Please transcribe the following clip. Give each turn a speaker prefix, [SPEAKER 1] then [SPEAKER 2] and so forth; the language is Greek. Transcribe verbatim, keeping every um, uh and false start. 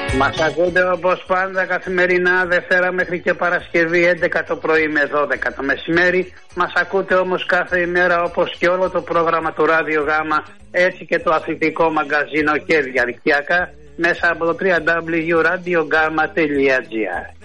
[SPEAKER 1] Μας ακούτε όπως πάντα καθημερινά Δευτέρα μέχρι και Παρασκευή έντεκα το πρωί με δώδεκα το μεσημέρι. Μας ακούτε όμως κάθε ημέρα όπως και όλο το πρόγραμμα του Ράδιο Γάμα, έτσι και το αθλητικό μαγκαζίνο και διαδικτυακά μέσα από το double-u double-u double-u τελεία radio gama τελεία gr.